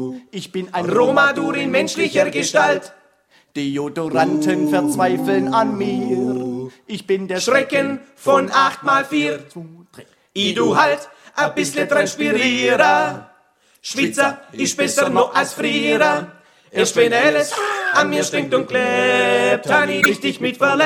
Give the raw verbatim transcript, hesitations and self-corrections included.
Ich bin ein Romadur in menschlicher Gestalt. Deodoranten verzweifeln an mir. Ich bin der Schrecken von acht mal vier. I du halt a bissle Transpirierer. Schwitzer ist besser noch als Frierer. Erst wenn alles an mir stinkt und klebt, han ich richtig mit verletzt.